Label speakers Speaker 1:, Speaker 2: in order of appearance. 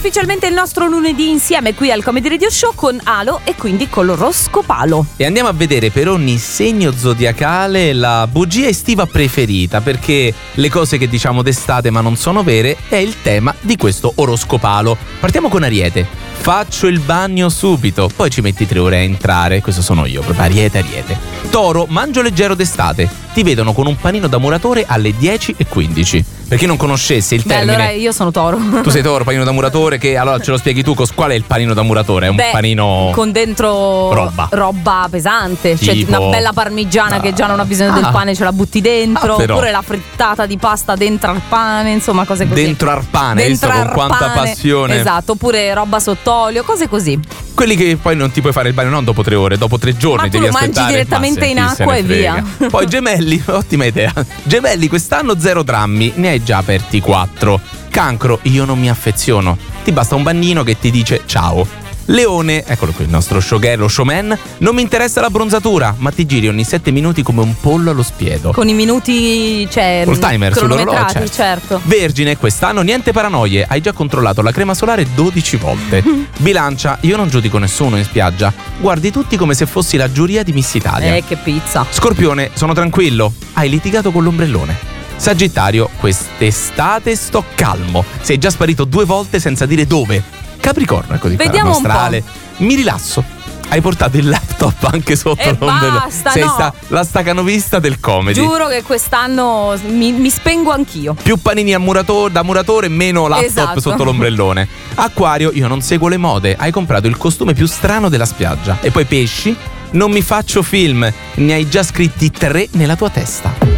Speaker 1: ufficialmente il nostro lunedì insieme qui al Comedy Radio Show con Alo e quindi con l'oroscopalo.
Speaker 2: E andiamo a vedere per ogni segno zodiacale la bugia estiva preferita, perché le cose che diciamo d'estate ma non sono vere è il tema di questo oroscopalo. Partiamo con Ariete. Faccio il bagno subito, poi ci metti 3 ore a entrare. Questo sono io, proprio Ariete. Toro, mangio leggero d'estate. Ti vedono con un panino da muratore alle 10:15. Per chi non conoscesse il termine.
Speaker 1: Allora io sono Toro.
Speaker 2: Tu sei Toro, panino da muratore, che allora ce lo spieghi tu, qual è il panino da muratore? È un panino
Speaker 1: con dentro roba pesante,
Speaker 2: tipo...
Speaker 1: cioè una bella parmigiana che già non ha bisogno del pane, ce la butti dentro, oppure la frittata di pasta dentro al pane, insomma cose così.
Speaker 2: Dentro al pane, visto con quanta passione.
Speaker 1: Esatto, oppure roba sott'olio, cose così.
Speaker 2: Quelli che poi non ti puoi fare il bagno non dopo 3 ore, dopo 3 giorni devi aspettare. Ma
Speaker 1: mangi direttamente in acqua e via.
Speaker 2: Poi Gemelli, ottima idea. Gemelli, quest'anno 0 drammi, ne hai già aperti 4. Cancro, io non mi affeziono. Ti basta un bannino che ti dice ciao. Leone, eccolo qui il nostro showman. Non mi interessa la bronzatura, ma ti giri ogni 7 minuti come un pollo allo spiedo.
Speaker 1: Con i minuti, cioè,
Speaker 2: col timer sull'orologio,
Speaker 1: certo.
Speaker 2: Vergine, quest'anno niente paranoie. Hai già controllato la crema solare 12 volte. Bilancia, io non giudico nessuno in spiaggia. Guardi tutti come se fossi la giuria di Miss Italia.
Speaker 1: Che pizza.
Speaker 2: Scorpione, sono tranquillo. Hai litigato con l'ombrellone. Sagittario, quest'estate sto calmo. Sei già sparito 2 volte senza dire dove. Capricorno, ecco di qua,
Speaker 1: vediamo
Speaker 2: astrale. Mi rilasso. Hai portato il laptop anche sotto l'ombrellone. Sei la stacanovista del comedy.
Speaker 1: Giuro che quest'anno mi spengo anch'io.
Speaker 2: Più panini da muratore, meno laptop sotto l'ombrellone. Acquario, io non seguo le mode. Hai comprato il costume più strano della spiaggia. E poi pesci, non mi faccio film. Ne hai già scritti 3 nella tua testa.